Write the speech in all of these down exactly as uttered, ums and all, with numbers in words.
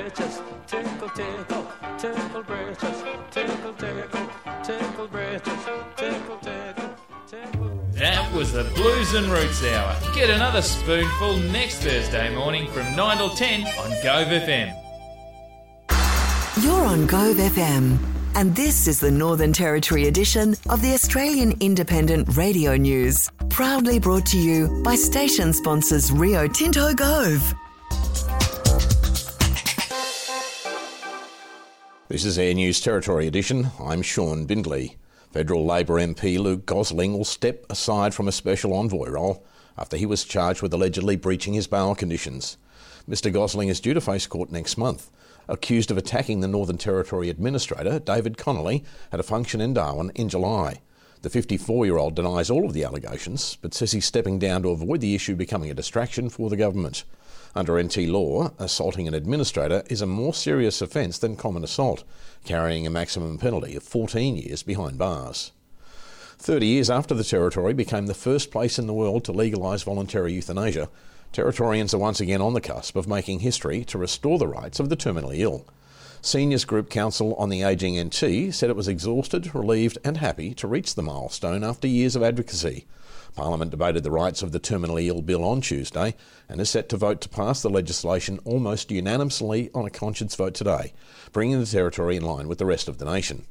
britches, tickle, tickle, tickle britches, tickle, tickle, tickle britches, tickle, tickle, tickle. That was the Blues and Roots Hour. Get another spoonful next Thursday morning from nine till ten on Gove F M. You're on Gove F M, and this is the Northern Territory edition of the Australian Independent Radio News, proudly brought to you by station sponsors Rio Tinto Gove. This is Air News Territory edition. I'm Sean Bindley. Federal Labor M P Luke Gosling will step aside from a special envoy role after he was charged with allegedly breaching his bail conditions. Mister Gosling is due to face court next month, accused of attacking the Northern Territory Administrator, David Connolly, at a function in Darwin in July. The fifty-four-year-old denies all of the allegations, but says he's stepping down to avoid the issue becoming a distraction for the government. Under N T law, assaulting an administrator is a more serious offence than common assault, carrying a maximum penalty of fourteen years behind bars. Thirty years after the Territory became the first place in the world to legalise voluntary euthanasia, Territorians are once again on the cusp of making history to restore the rights of the terminally ill. Seniors Group Council on the Ageing N T said it was exhausted, relieved and happy to reach the milestone after years of advocacy. Parliament debated the rights of the terminally ill bill on Tuesday and is set to vote to pass the legislation almost unanimously on a conscience vote today, bringing the Territory in line with the rest of the nation.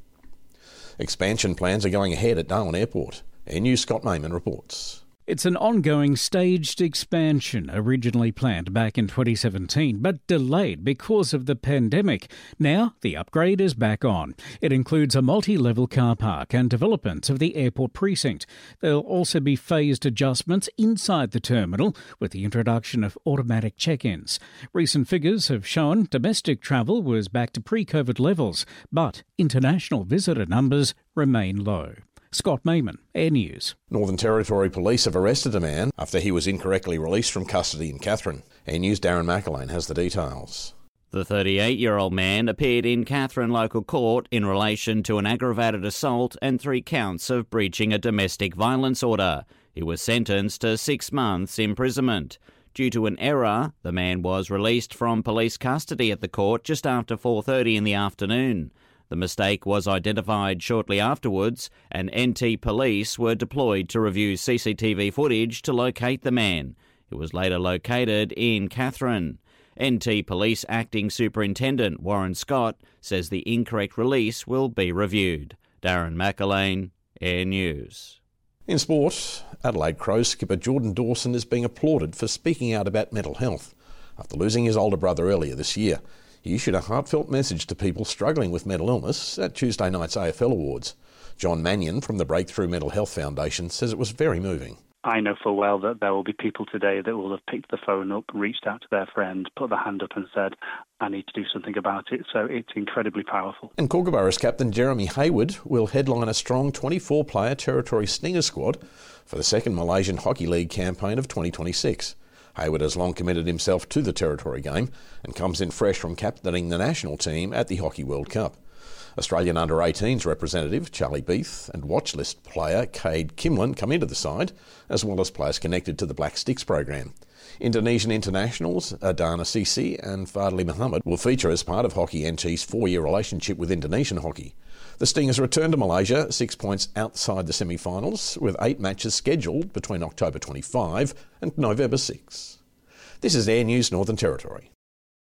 Expansion plans are going ahead at Darwin Airport. Air News' Scott Mayman reports. It's an ongoing staged expansion originally planned back in twenty seventeen, but delayed because of the pandemic. Now, the upgrade is back on. It includes a multi-level car park and development of the airport precinct. There'll also be phased adjustments inside the terminal with the introduction of automatic check-ins. Recent figures have shown domestic travel was back to pre-COVID levels, but international visitor numbers remain low. Scott Mayman, Air News. Northern Territory Police have arrested a man after he was incorrectly released from custody in Katherine. Air News' Darren McElwain has the details. The thirty-eight-year-old man appeared in Katherine local court in relation to an aggravated assault and three counts of breaching a domestic violence order. He was sentenced to six months imprisonment. Due to an error, the man was released from police custody at the court just after four thirty in the afternoon. The mistake was identified shortly afterwards, and N T police were deployed to review C C T V footage to locate the man. He was later located in Katherine. N T Police Acting Superintendent Warren Scott says the incorrect release will be reviewed. Darren McElwain, Air News. In sport, Adelaide Crows skipper Jordan Dawson is being applauded for speaking out about mental health after losing his older brother earlier this year. He issued a heartfelt message to people struggling with mental illness at Tuesday night's A F L Awards. John Mannion from the Breakthrough Mental Health Foundation says it was very moving. I know full well that there will be people today that will have picked the phone up, reached out to their friend, put their hand up and said, I need to do something about it. So it's incredibly powerful. And Kookaburra's captain Jeremy Hayward will headline a strong twenty-four player Territory Stinger squad for the second Malaysian Hockey League campaign of twenty twenty-six. Hayward has long committed himself to the Territory game and comes in fresh from captaining the national team at the Hockey World Cup. Australian under eighteens representative Charlie Beath and watchlist player Cade Kimlin come into the side, as well as players connected to the Black Sticks program. Indonesian internationals Adana Sisi and Fadli Muhammad will feature as part of Hockey N T's four-year relationship with Indonesian hockey. The Stingers return to Malaysia, six points outside the semi-finals, with eight matches scheduled between October twenty-fifth and November sixth. This is Air News Northern Territory.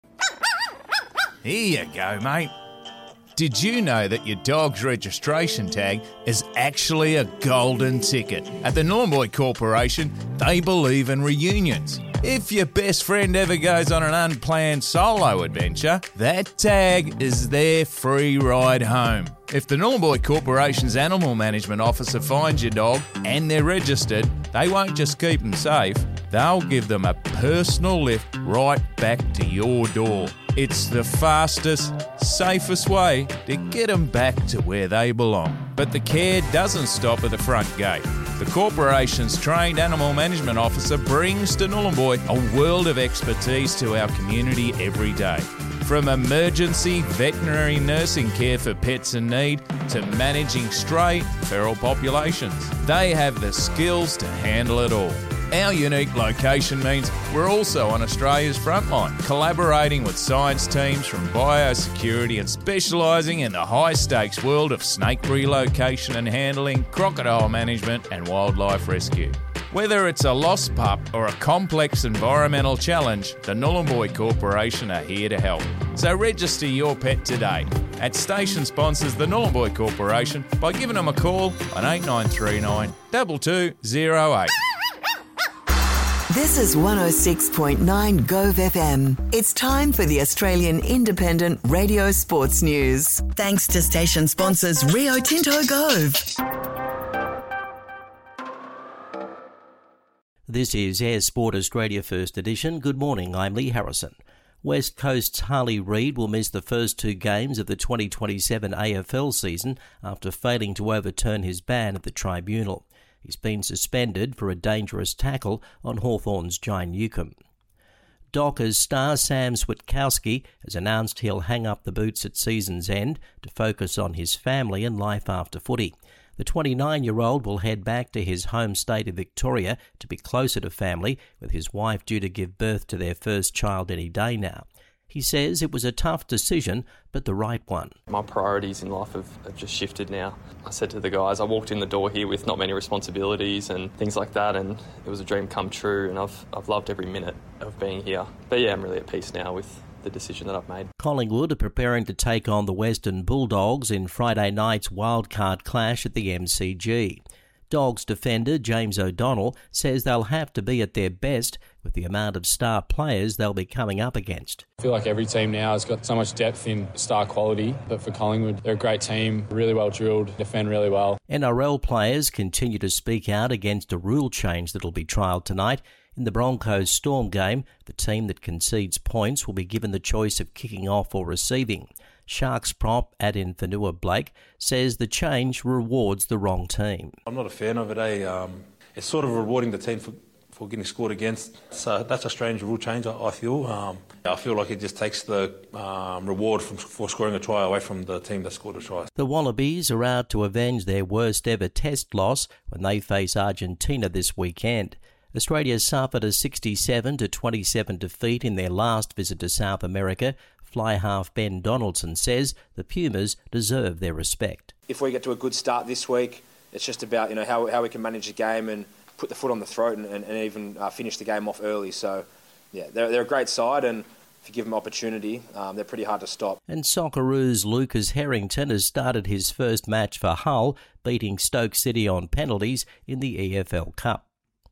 Here you go, mate. Did you know that your dog's registration tag is actually a golden ticket? At the Nornboy Corporation, they believe in reunions. If your best friend ever goes on an unplanned solo adventure, that tag is their free ride home. If the Nornboy Corporation's Animal Management Officer finds your dog and they're registered, they won't just keep them safe, they'll give them a personal lift right back to your door. It's the fastest, safest way to get them back to where they belong. But the care doesn't stop at the front gate. The corporation's trained animal management officer brings to Nhulunbuy a world of expertise to our community every day. From emergency veterinary nursing care for pets in need to managing stray feral populations, they have the skills to handle it all. Our unique location means we're also on Australia's frontline, collaborating with science teams from biosecurity and specialising in the high-stakes world of snake relocation and handling, crocodile management and wildlife rescue. Whether it's a lost pup or a complex environmental challenge, the Nhulunbuy Corporation are here to help. So register your pet today at station sponsors the Nhulunbuy Corporation by giving them a call on eight nine three nine, two two zero eight. This is one oh six point nine Gove F M. It's time for the Australian Independent Radio Sports News. Thanks to station sponsors Rio Tinto Gove. This is Air Sport Australia First Edition. Good morning, I'm Lee Harrison. West Coast's Harley Reid will miss the first two games of the twenty twenty-seven A F L season after failing to overturn his ban at the tribunal. He's been suspended for a dangerous tackle on Hawthorn's Jai Newcombe. Dockers star Sam Switkowski has announced he'll hang up the boots at season's end to focus on his family and life after footy. The twenty-nine-year-old will head back to his home state of Victoria to be closer to family, with his wife due to give birth to their first child any day now. He says it was a tough decision, but the right one. My priorities in life have, have just shifted now. I said to the guys, I walked in the door here with not many responsibilities and things like that, and it was a dream come true, and I've I've loved every minute of being here. But yeah, I'm really at peace now with the decision that I've made. Collingwood are preparing to take on the Western Bulldogs in Friday night's wildcard clash at the M C G. Dogs defender James O'Donnell says they'll have to be at their best with the amount of star players they'll be coming up against. I feel like every team now has got so much depth in star quality, but for Collingwood, they're a great team, really well drilled, defend really well. N R L players continue to speak out against a rule change that'll be trialled tonight. In the Broncos Storm game, the team that concedes points will be given the choice of kicking off or receiving. Sharks prop Adin Fanua-Blake says the change rewards the wrong team. I'm not a fan of it. Eh? Um, it's sort of rewarding the team for, for getting scored against. So that's a strange rule change, I, I feel. Um, I feel like it just takes the um, reward from, for scoring a try away from the team that scored a try. The Wallabies are out to avenge their worst ever test loss when they face Argentina this weekend. Australia suffered a sixty-seven to twenty-seven defeat in their last visit to South America. Fly half Ben Donaldson says the Pumas deserve their respect. If we get to a good start this week, it's just about you know how how we can manage the game and put the foot on the throat and, and, and even uh, finish the game off early. So, yeah, they're they're a great side, and if you give them opportunity, um, they're pretty hard to stop. And Socceroos Lucas Harrington has started his first match for Hull, beating Stoke City on penalties in the E F L Cup.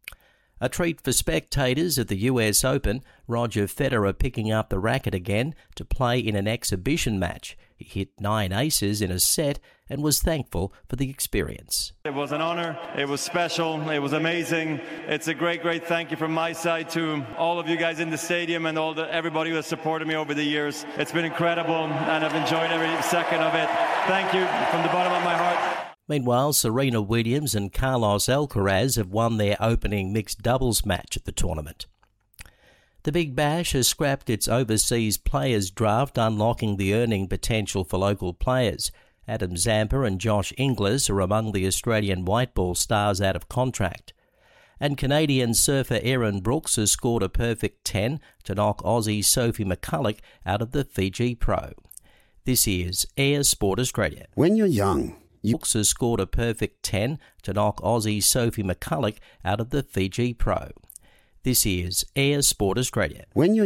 A treat for spectators at the U S Open, Roger Federer picking up the racket again to play in an exhibition match. He hit nine aces in a set and was thankful for the experience. It was an honour, it was special, it was amazing. It's a great, great thank you from my side to all of you guys in the stadium and all the everybody who has supported me over the years. It's been incredible and I've enjoyed every second of it. Thank you from the bottom of my heart. Meanwhile, Serena Williams and Carlos Alcaraz have won their opening mixed doubles match at the tournament. The Big Bash has scrapped its overseas players draft, unlocking the earning potential for local players. Adam Zampa and Josh Inglis are among the Australian white ball stars out of contract. And Canadian surfer Erin Brooks has scored a perfect ten to knock Aussie Sophie McCulloch out of the Fiji Pro. This is Air Sport Australia. When you're young, Brooks has scored a perfect ten to knock Aussie Sophie McCulloch out of the Fiji Pro. This is Air Sport Australia. When you're